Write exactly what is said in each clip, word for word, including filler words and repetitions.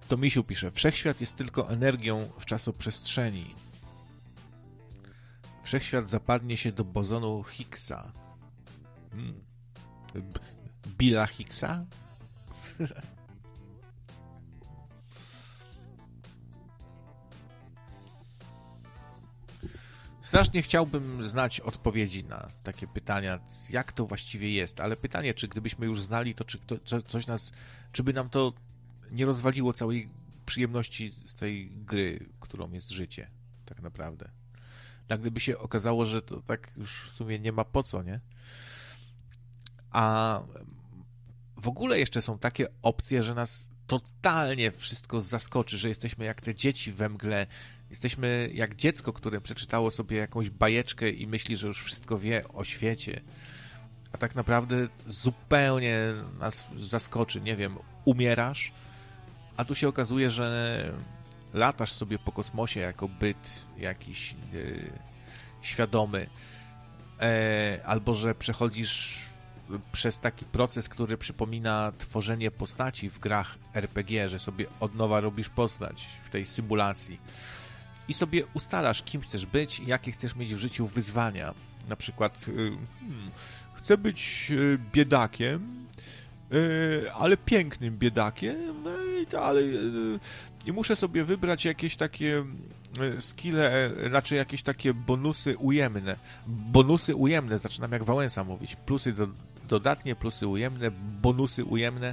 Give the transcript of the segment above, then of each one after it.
To Misiu pisze, wszechświat jest tylko energią w czasoprzestrzeni. Wszechświat zapadnie się do bozonu Higgsa. Hmm. B- Billa Higgsa? Strasznie chciałbym znać odpowiedzi na takie pytania, jak to właściwie jest, ale pytanie, czy gdybyśmy już znali, to czy to, coś nas, czy by nam to nie rozwaliło całej przyjemności z tej gry, którą jest życie, tak naprawdę. Jak gdyby się okazało, że to tak już w sumie nie ma po co, nie? A w ogóle jeszcze są takie opcje, że nas totalnie wszystko zaskoczy, że jesteśmy jak te dzieci we mgle, jesteśmy jak dziecko, które przeczytało sobie jakąś bajeczkę i myśli, że już wszystko wie o świecie. A tak naprawdę zupełnie nas zaskoczy. Nie wiem, umierasz, a tu się okazuje, że latasz sobie po kosmosie jako byt jakiś yy, świadomy. E, albo że przechodzisz przez taki proces, który przypomina tworzenie postaci w grach er pe gie, że sobie od nowa robisz postać w tej symulacji. I sobie ustalasz, kim chcesz być i jakie chcesz mieć w życiu wyzwania. Na przykład hmm, chcę być biedakiem, ale pięknym biedakiem, ale i muszę sobie wybrać jakieś takie skille, znaczy jakieś takie bonusy ujemne. Bonusy ujemne, zaczynam jak Wałęsa mówić. Plusy do, dodatnie, plusy ujemne, bonusy ujemne.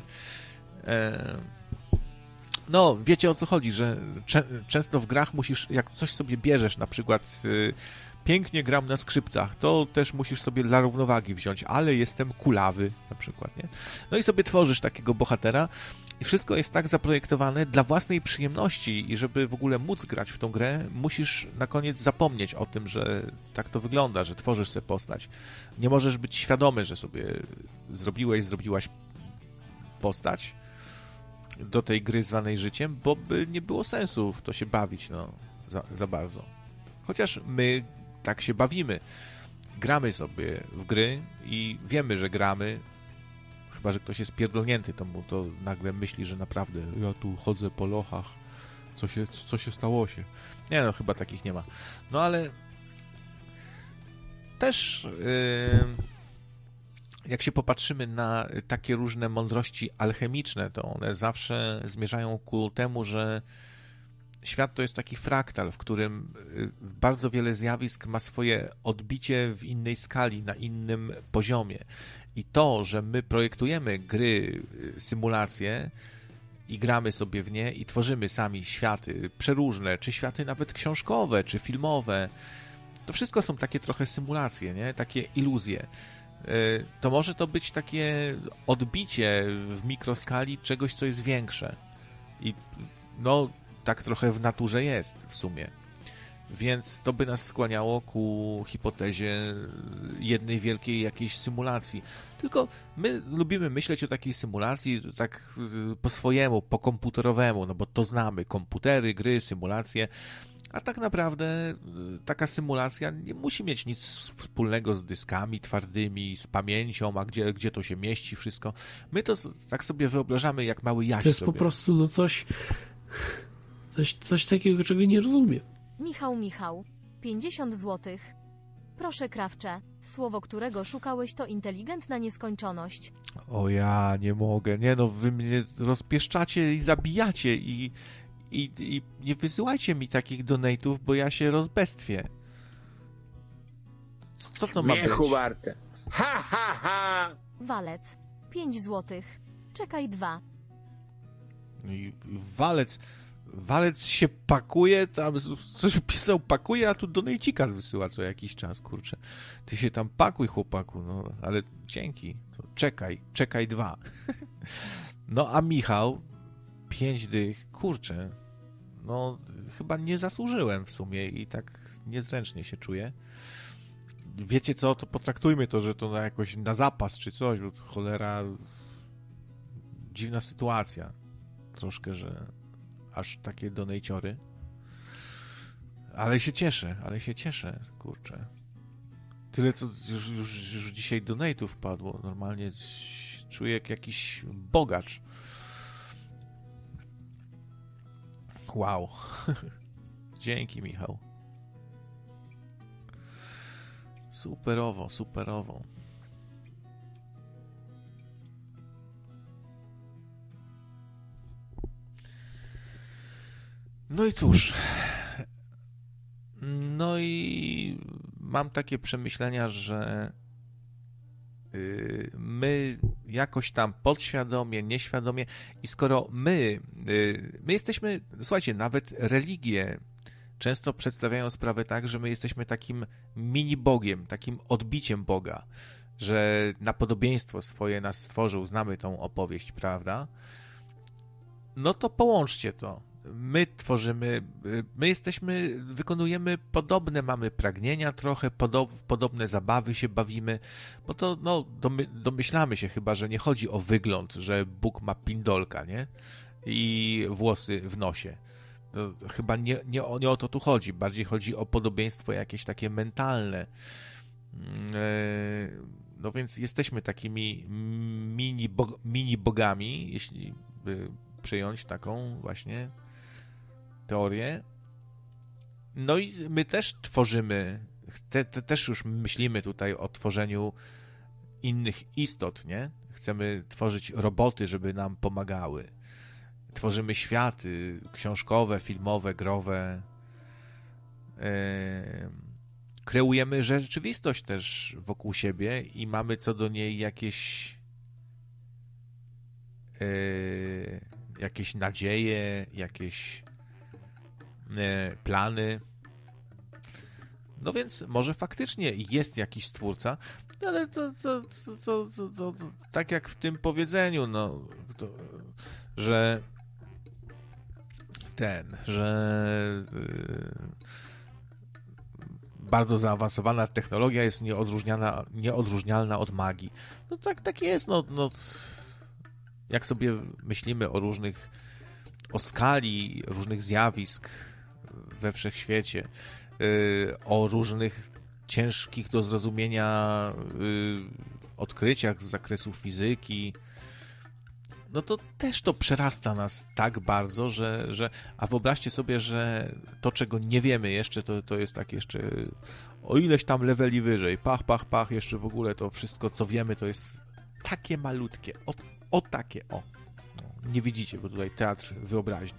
No, wiecie o co chodzi, że cze- często w grach musisz, jak coś sobie bierzesz, na przykład y, pięknie gram na skrzypcach, to też musisz sobie dla równowagi wziąć, ale jestem kulawy, na przykład, nie? No i sobie tworzysz takiego bohatera i wszystko jest tak zaprojektowane dla własnej przyjemności i żeby w ogóle móc grać w tą grę, musisz na koniec zapomnieć o tym, że tak to wygląda, że tworzysz sobie postać. Nie możesz być świadomy, że sobie zrobiłeś, zrobiłaś postać do tej gry zwanej życiem, bo by nie było sensu w to się bawić, no, za, za bardzo. Chociaż my tak się bawimy. Gramy sobie w gry i wiemy, że gramy, chyba że ktoś jest pierdolnięty, to mu to nagle myśli, że naprawdę ja tu chodzę po lochach, co się, co się stało się. Nie no, chyba takich nie ma. No ale też yy, jak się popatrzymy na takie różne mądrości alchemiczne, to one zawsze zmierzają ku temu, że świat to jest taki fraktal, w którym bardzo wiele zjawisk ma swoje odbicie w innej skali, na innym poziomie. I to, że my projektujemy gry, symulacje i gramy sobie w nie i tworzymy sami światy przeróżne, czy światy nawet książkowe, czy filmowe, to wszystko są takie trochę symulacje, nie? Takie iluzje. To może to być takie odbicie w mikroskali czegoś, co jest większe. I no, tak trochę w naturze jest w sumie. Więc to by nas skłaniało ku hipotezie jednej wielkiej jakiejś symulacji. Tylko my lubimy myśleć o takiej symulacji tak po swojemu, po komputerowemu, no bo to znamy. Komputery, gry, symulacje. A tak naprawdę taka symulacja nie musi mieć nic wspólnego z dyskami twardymi, z pamięcią, a gdzie, gdzie to się mieści, wszystko. My to tak sobie wyobrażamy jak mały jaś To jest sobie. po prostu no coś, coś, coś takiego, czego nie rozumiem. Michał Michał, pięćdziesiąt złotych. Proszę Krawcze, słowo którego szukałeś to inteligentna nieskończoność. O ja nie mogę, nie no, wy mnie rozpieszczacie i zabijacie i, i, i nie wysyłajcie mi takich donate'ów, bo ja się rozbestwię. Co to ma być? Miechu warte. Ha, ha, ha! Walec, pięć złotych. Czekaj dwa. No i walec, walec się pakuje, tam coś pisał pakuje, a tu donejcika wysyła co jakiś czas, kurczę. Ty się tam pakuj, chłopaku, no, ale dzięki. To czekaj, czekaj dwa. No a Michał, pięć dych, kurczę, no chyba nie zasłużyłem w sumie i tak niezręcznie się czuję. Wiecie co, to potraktujmy to, że to na jakoś na zapas czy coś, bo cholera, dziwna sytuacja. Troszkę, że aż takie donejciory. Ale się cieszę, ale się cieszę, kurczę. Tyle, co już, już, już dzisiaj donate'ów wpadło. Normalnie czuję jak jakiś bogacz. Wow. Dzięki, Michał. Superowo, superowo. No i cóż. No i mam takie przemyślenia, że my jakoś tam podświadomie, nieświadomie i skoro my, my jesteśmy, słuchajcie, nawet religie często przedstawiają sprawę tak, że my jesteśmy takim mini-bogiem, takim odbiciem Boga, że na podobieństwo swoje nas stworzył, znamy tą opowieść, prawda? No to połączcie to. My tworzymy, my jesteśmy, wykonujemy podobne, mamy pragnienia trochę, podob, podobne zabawy się bawimy, bo to, no, domy, domyślamy się chyba, że nie chodzi o wygląd, że Bóg ma pindolka, nie? I włosy w nosie. To chyba nie, nie, o, nie o to tu chodzi, bardziej chodzi o podobieństwo jakieś takie mentalne. No więc jesteśmy takimi mini, bog, mini bogami, jeśli by przyjąć taką właśnie teorię. No i my też tworzymy, te, te, też już myślimy tutaj o tworzeniu innych istot, nie? Chcemy tworzyć roboty, żeby nam pomagały. Tworzymy światy książkowe, filmowe, growe. Yy, kreujemy rzeczywistość też wokół siebie i mamy co do niej jakieś yy, jakieś nadzieje, jakieś yy, plany. No więc może faktycznie jest jakiś stwórca, ale to, to, to, to, to, to, to tak jak w tym powiedzeniu, no, to, że ten, że yy, bardzo zaawansowana technologia jest nieodróżniana, nieodróżnialna od magii. No tak, tak jest, no, no jak sobie myślimy o różnych, o skali różnych zjawisk we wszechświecie, yy, o różnych ciężkich do zrozumienia yy, odkryciach z zakresu fizyki, no to też to przerasta nas tak bardzo, że, że a wyobraźcie sobie, że to, czego nie wiemy jeszcze, to, to jest tak jeszcze o ileś tam leveli wyżej, pach, pach, pach, jeszcze w ogóle to wszystko, co wiemy, to jest takie malutkie, o, o takie, o. No, nie widzicie, bo tutaj teatr wyobraźni.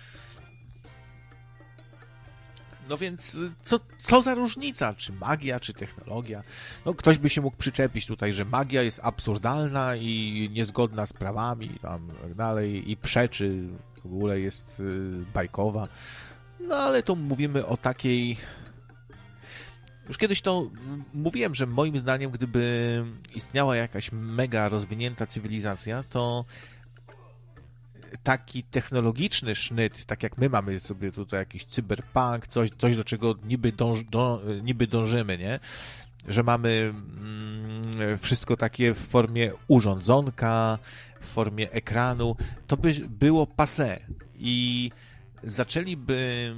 No więc co, co za różnica? Czy magia, czy technologia? No ktoś by się mógł przyczepić tutaj, że magia jest absurdalna i niezgodna z prawami i tam tak dalej i przeczy, w ogóle jest y, bajkowa. No ale to mówimy o takiej... Już kiedyś to mówiłem, że moim zdaniem, gdyby istniała jakaś mega rozwinięta cywilizacja, to taki technologiczny sznyt, tak jak my mamy sobie tutaj jakiś cyberpunk, coś, coś do czego niby, dąż, do, niby dążymy, nie? Że mamy mm, wszystko takie w formie urządzonka, w formie ekranu, to by było passé i zaczęliby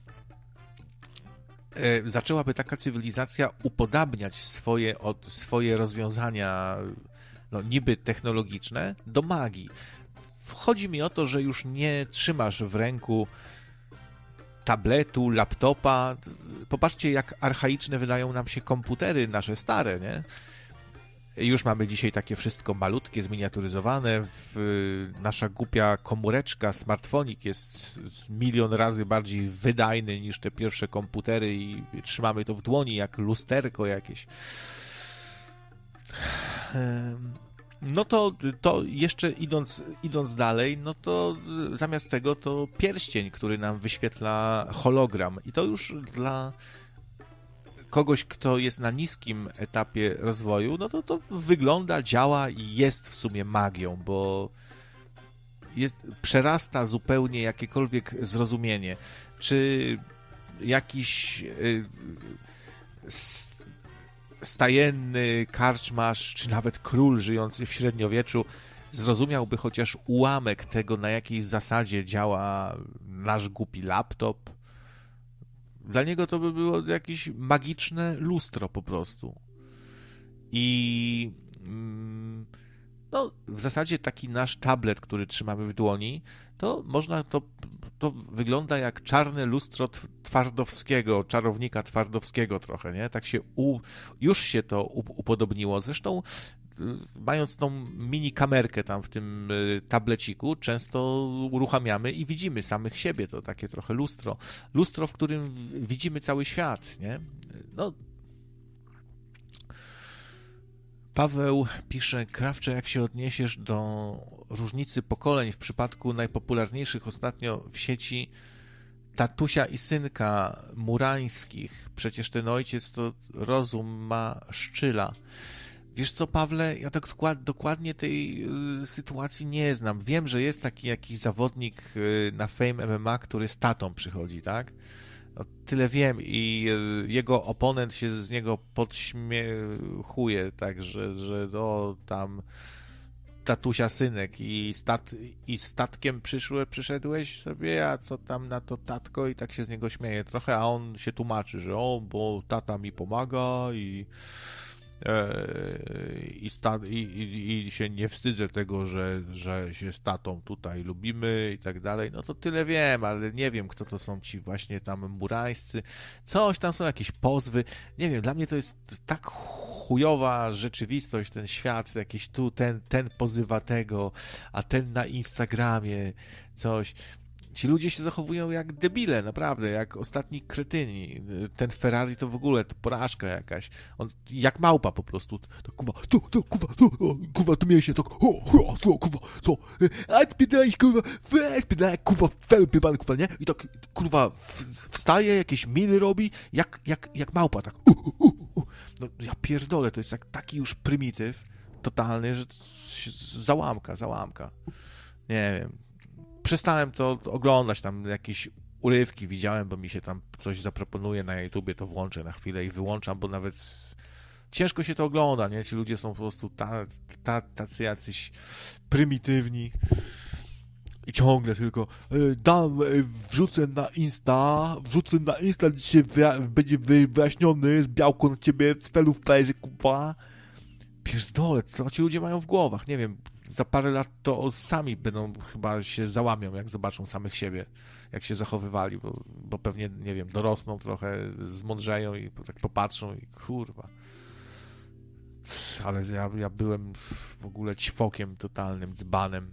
e, zaczęłaby taka cywilizacja upodabniać swoje, od, swoje rozwiązania no, niby technologiczne do magii. Chodzi mi o to, że już nie trzymasz w ręku tabletu, laptopa. Popatrzcie, jak archaiczne wydają nam się komputery nasze stare, nie? Już mamy dzisiaj takie wszystko malutkie, zminiaturyzowane. W, nasza głupia komóreczka, smartfonik jest milion razy bardziej wydajny niż te pierwsze komputery i trzymamy to w dłoni jak lusterko jakieś. No to, to jeszcze idąc, idąc dalej, no to zamiast tego to pierścień, który nam wyświetla hologram. I to już dla kogoś, kto jest na niskim etapie rozwoju, no to to wygląda, działa i jest w sumie magią, bo jest, przerasta zupełnie jakiekolwiek zrozumienie. Czy jakiś y, stajenny karczmarz, czy nawet król żyjący w średniowieczu zrozumiałby chociaż ułamek tego, na jakiej zasadzie działa nasz głupi laptop. Dla niego to by było jakieś magiczne lustro po prostu. I no, w zasadzie taki nasz tablet, który trzymamy w dłoni, to można to to wygląda jak czarne lustro Twardowskiego, czarownika Twardowskiego trochę, nie? Tak się u, już się to upodobniło. Zresztą mając tą mini kamerkę tam w tym tableciku, często uruchamiamy i widzimy samych siebie, to takie trochę lustro. Lustro, w którym widzimy cały świat, nie? No. Paweł pisze, Krawcze, jak się odniesiesz do różnicy pokoleń w przypadku najpopularniejszych ostatnio w sieci tatusia i synka murańskich? Przecież ten ojciec to rozum ma szczyla. Wiesz co, Pawle, ja tak dokładnie tej y, sytuacji nie znam. Wiem, że jest taki jakiś zawodnik y, na Fame M M A, który z tatą przychodzi, tak? No, tyle wiem i y, jego oponent się z niego podśmiechuje, tak, że, że o, tam tatusia synek i, stat, i statkiem przyszły, przyszedłeś sobie, a co tam na to tatko, i tak się z niego śmieje trochę, a on się tłumaczy, że o, bo tata mi pomaga i I, sta, i, i, i się nie wstydzę tego, że, że się z tatą tutaj lubimy i tak dalej. No to tyle wiem, ale nie wiem, kto to są ci właśnie tam murańscy. Coś tam są jakieś pozwy. Nie wiem, dla mnie to jest tak chujowa rzeczywistość, ten świat, jakieś tu, ten, ten pozywa tego, a ten na Instagramie coś. Ci ludzie się zachowują jak debile, naprawdę, jak ostatni kretyni. Ten Ferrari to w ogóle to porażka jakaś. On jak małpa po prostu. To kuwa, to, to, kuwa, to, kuwa, to mięśnie, tak, o, o, to, kuwa, co? A spiedałeś, kurwa, weź, spiedałeś, kuwa, felpy, pan, kuwa, nie? I tak, kurwa, wstaje, jakieś miny robi, jak, jak, jak małpa, tak. Uh, uh, uh. No, ja pierdolę, to jest jak taki już prymityw totalny, że załamka, załamka. Nie wiem. Przestałem to oglądać, tam jakieś urywki widziałem, bo mi się tam coś zaproponuje na YouTubie, to włączę na chwilę i wyłączam, bo nawet ciężko się to ogląda, nie? Ci ludzie są po prostu ta, ta, tacy jacyś prymitywni i ciągle tylko dam, wrzucę na Insta, wrzucę na Insta, dzisiaj wya- będzie wyjaśniony z białko na ciebie, z felów plajerze, kupa. Pierdolę, co ci ludzie mają w głowach, nie wiem. Za parę lat to sami będą chyba się załamią, jak zobaczą samych siebie, jak się zachowywali, bo, bo pewnie, nie wiem, dorosną trochę, zmądrzeją i tak popatrzą i kurwa. Ale ja, ja byłem w ogóle ćwokiem totalnym, dzbanem.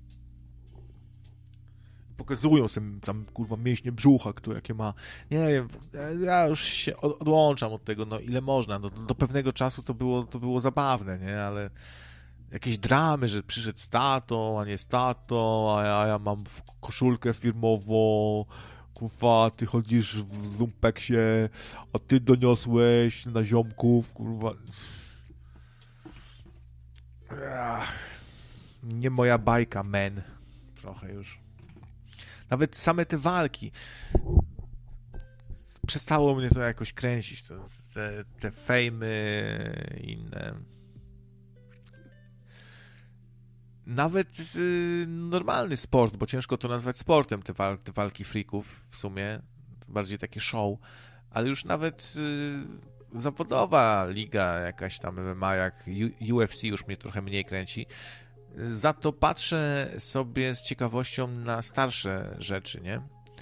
Pokazują sobie tam, kurwa, mięśnie brzucha, kto jakie ma. Nie wiem, ja już się odłączam od tego, no ile można. No, do pewnego czasu to było, to było zabawne, nie, ale jakieś dramy, że przyszedł z tatą, a nie z tatą, a ja, a ja mam koszulkę firmową, kurwa, ty chodzisz w lumpeksie, a ty doniosłeś na ziomków, kurwa. Ach, nie moja bajka, men. Trochę już. Nawet same te walki. Przestało mnie to jakoś kręcić. To, te, te fejmy inne. Nawet y, normalny sport, bo ciężko to nazwać sportem, te, wal, te walki freaków w sumie, to bardziej takie show, ale już nawet y, zawodowa liga jakaś tam M M A, jak U F C już mnie trochę mniej kręci. Za to patrzę sobie z ciekawością na starsze rzeczy, nie?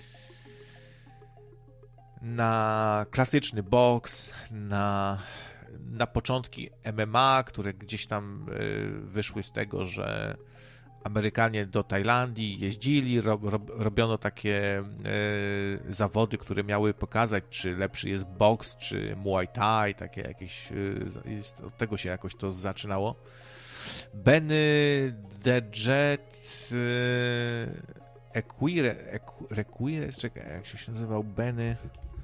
Na klasyczny boks, na... na początki M M A, które gdzieś tam wyszły z tego, że Amerykanie do Tajlandii jeździli, rob, rob, robiono takie y, zawody, które miały pokazać, czy lepszy jest boks, czy Muay Thai, takie jakieś, y, jest, od tego się jakoś to zaczynało. Benny the Jet y, Equire, Equire, czekaj, jak się nazywał Benny...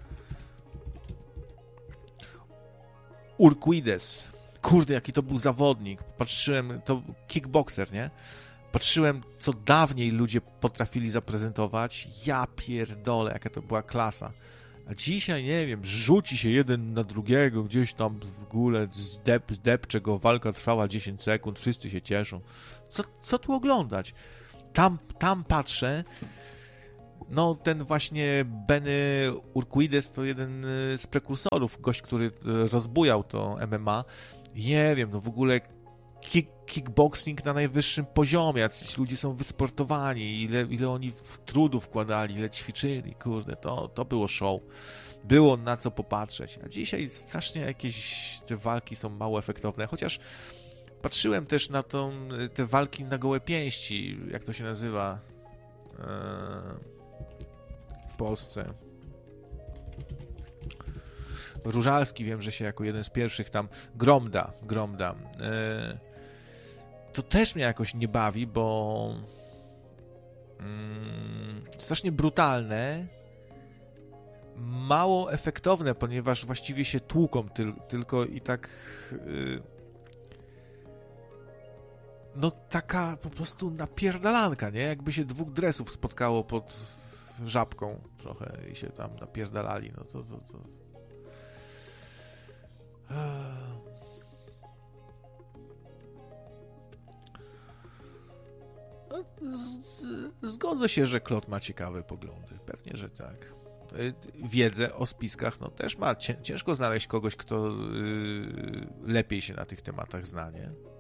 Urquides. Kurde, jaki to był zawodnik. Patrzyłem, to kickboxer, nie? Patrzyłem, co dawniej ludzie potrafili zaprezentować. Ja pierdolę, jaka to była klasa. A dzisiaj, nie wiem, rzuci się jeden na drugiego, gdzieś tam w ogóle zdep, zdepcze go, walka trwała dziesięć sekund, wszyscy się cieszą. Co, co tu oglądać? Tam, tam patrzę. No, ten właśnie Benny Urquides to jeden z prekursorów, gość, który rozbujał to M M A. Nie wiem, no w ogóle kick, kickboxing na najwyższym poziomie, jacyś ludzie są wysportowani, ile, ile oni w trudu wkładali, ile ćwiczyli, kurde, to, to było show. Było na co popatrzeć. A dzisiaj strasznie jakieś te walki są mało efektowne, chociaż patrzyłem też na tą, te walki na gołe pięści, jak to się nazywa eee, w Polsce. Różalski, wiem, że się jako jeden z pierwszych tam, Gromda, Gromda. Eee, to też mnie jakoś nie bawi, bo mm, strasznie brutalne, mało efektowne, ponieważ właściwie się tłuką tyl, tylko i tak yy, no taka po prostu napierdalanka, nie? Jakby się dwóch dresów spotkało pod żabką trochę i się tam napierdalali, no to to, to... No, z, zgodzę się, że Klot ma ciekawe poglądy. Pewnie, że tak. Wiedzę o spiskach no też ma. Ciężko znaleźć kogoś, kto yy, lepiej się na tych tematach zna, nie?